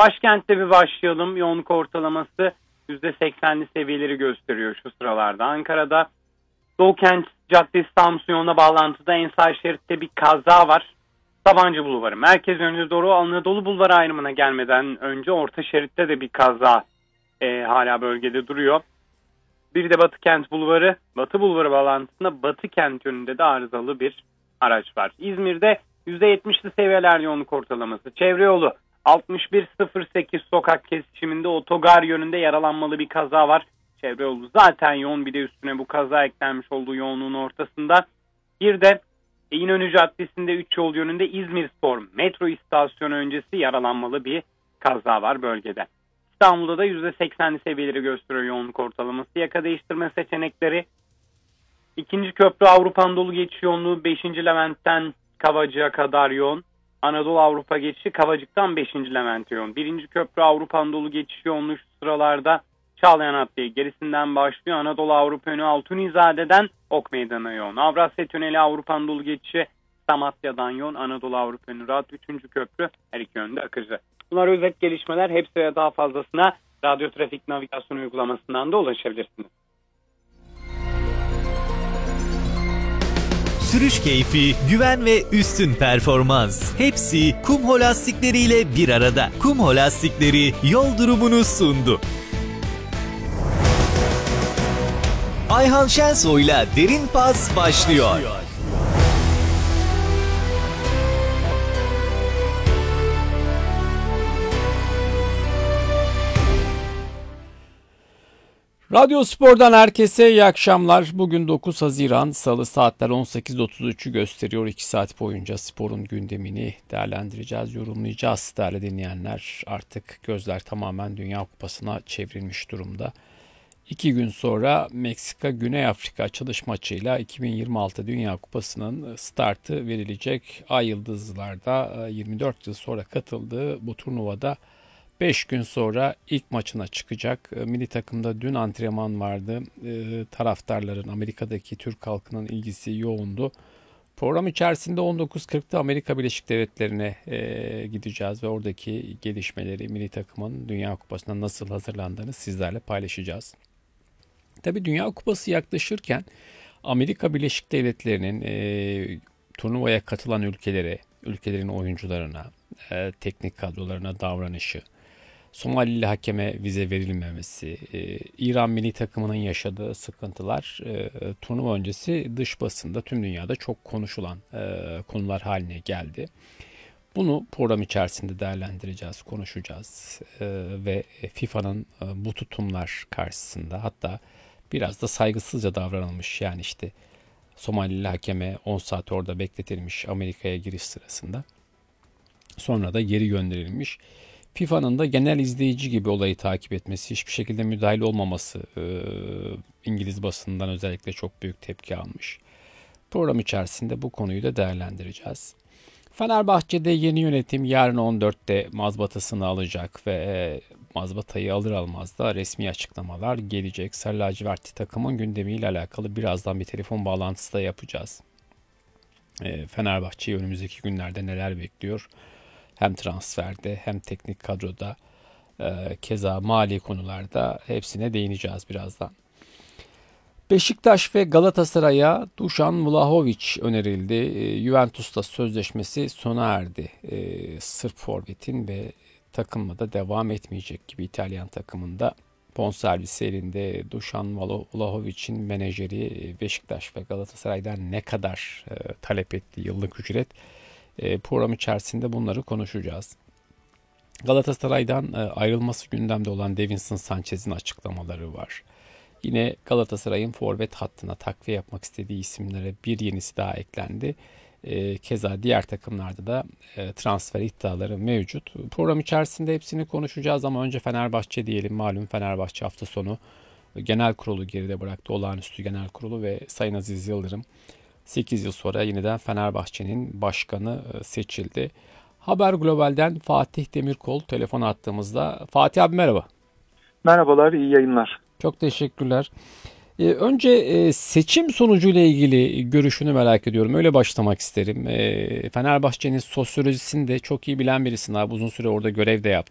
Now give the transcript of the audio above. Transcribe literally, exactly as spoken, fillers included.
Başkentte bir başlayalım. Yoğunluk ortalaması yüzde seksenli seviyeleri gösteriyor şu sıralarda. Ankara'da Doğukent Caddesi Samsun yoluna bağlantıda en sağ şeritte bir kaza var. Sabancı Bulvarı merkez yönüne doğru Anadolu Bulvarı ayrımına gelmeden önce orta şeritte de bir kaza e, hala bölgede duruyor. Bir de Batıkent Bulvarı, Batı Bulvarı bağlantısında Batıkent yönünde de arızalı bir araç var. İzmir'de yüzde yetmişli seviyeler yoğunluk ortalaması. Çevre yolu altmış bir sıfır sekiz sokak kesişiminde otogar yönünde yaralanmalı bir kaza var. Çevre yolu zaten yoğun, bir de üstüne bu kaza eklenmiş olduğu yoğunluğun ortasında. Bir de İnönü Caddesi'nde üç yol yönünde İzmirspor metro istasyonu öncesi yaralanmalı bir kaza var bölgede. İstanbul'da da yüzde seksenli seviyeleri gösteriyor yoğunluk ortalaması. Yaka değiştirme seçenekleri ikinci köprü Avrupa Anadolu geçiş yoğunluğu beşinci Levent'ten Kavacık'a kadar yoğun. Anadolu Avrupa geçişi Kavacık'tan beşinci Levent'e yoğun. birinci köprü Avrupa Anadolu geçiş yoğunluğu şu sıralarda Çağlayan Hattı gerisinden başlıyor. Anadolu Avrupa yönü Altunizade'den Ok Meydanı'na yoğun. Avrasya Tüneli Avrupa Anadolu geçişi Samatya'dan yoğun. Anadolu Avrupa yönü rahat üçüncü köprü her iki yönde akıcı. Bunlar özet gelişmeler. Hepsi ve daha fazlasına Radyo Trafik Navigasyon uygulamasından da ulaşabilirsiniz. Sürüş keyfi, güven ve üstün performans. Hepsi Kumho lastikleriyle bir arada. Kumho lastikleri yol durumunu sundu. Ayhan Şensoy'la Derin Pas başlıyor. Radyo Spor'dan herkese iyi akşamlar. Bugün dokuz Haziran Salı, saatler on sekiz otuz üçü gösteriyor. iki saat boyunca sporun gündemini değerlendireceğiz, yorumlayacağız değerli dinleyenler. Artık gözler tamamen Dünya Kupası'na çevrilmiş durumda. İki gün sonra Meksika Güney Afrika açılış maçıyla iki bin yirmi altı Dünya Kupası'nın startı verilecek. Ay Yıldızlar'da yirmi dört yıl sonra katıldığı bu turnuvada beş gün sonra ilk maçına çıkacak. Milli takımda dün antrenman vardı. E, taraftarların, Amerika'daki Türk halkının ilgisi yoğundu. Program içerisinde on dokuz kırkta Amerika Birleşik Devletleri'ne e, gideceğiz ve oradaki gelişmeleri, milli takımın Dünya Kupası'na nasıl hazırlandığını sizlerle paylaşacağız. Tabii Dünya Kupası yaklaşırken Amerika Birleşik Devletleri'nin e, turnuvaya katılan ülkelere, ülkelerin oyuncularına, e, teknik kadrolarına davranışı, Somalili hakeme vize verilmemesi, e, İran milli takımının yaşadığı sıkıntılar e, turnuva öncesi dış basında tüm dünyada çok konuşulan e, konular haline geldi. Bunu program içerisinde değerlendireceğiz, konuşacağız e, ve FIFA'nın e, bu tutumlar karşısında, hatta biraz da saygısızca davranılmış, yani işte Somalili hakeme on saat orada bekletilmiş Amerika'ya giriş sırasında, sonra da geri gönderilmiş. FIFA'nın da genel izleyici gibi olayı takip etmesi, hiçbir şekilde müdahil olmaması e, İngiliz basından özellikle çok büyük tepki almış. Program içerisinde bu konuyu da değerlendireceğiz. Fenerbahçe'de yeni yönetim yarın on dörtte mazbatasını alacak ve e, mazbatayı alır almaz da resmi açıklamalar gelecek. Sarı lacivertli takımın gündemiyle alakalı birazdan bir telefon bağlantısı da yapacağız. E, Fenerbahçe'yi önümüzdeki günlerde neler bekliyor? Hem transferde hem teknik kadroda, e, keza mali konularda hepsine değineceğiz birazdan. Beşiktaş ve Galatasaray'a Dušan Vlahović önerildi. E, Juventus'ta sözleşmesi sona erdi. E, Sırp forvetin ve takımla da devam etmeyecek gibi İtalyan takımında. Bonservisi elinde. Dušan Vlahović'in menajeri Beşiktaş ve Galatasaray'dan ne kadar e, talep ettiği yıllık ücret, E, program içerisinde bunları konuşacağız. Galatasaray'dan e, ayrılması gündemde olan Davinson Sanchez'in açıklamaları var. Yine Galatasaray'ın forvet hattına takviye yapmak istediği isimlere bir yenisi daha eklendi. E, keza diğer takımlarda da e, transfer iddiaları mevcut. Program içerisinde hepsini konuşacağız ama önce Fenerbahçe diyelim. Malum Fenerbahçe hafta sonu genel kurulu geride bıraktı. Olağanüstü genel kurulu ve Sayın Aziz Yıldırım sekiz yıl sonra yeniden Fenerbahçe'nin başkanı seçildi. Haber Global'den Fatih Demirkol telefon attığımızda. Fatih abi merhaba. Merhabalar, iyi yayınlar. Çok teşekkürler. Ee, önce e, seçim sonucuyla ilgili görüşünü merak ediyorum. Öyle başlamak isterim. E, Fenerbahçe'nin sosyolojisini de çok iyi bilen birisin abi. Uzun süre orada görev de yaptın.